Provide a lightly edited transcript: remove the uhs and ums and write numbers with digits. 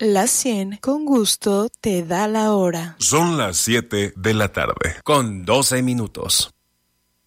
La 100 con gusto te da la hora. Son las 7 de la tarde, con 12 minutos.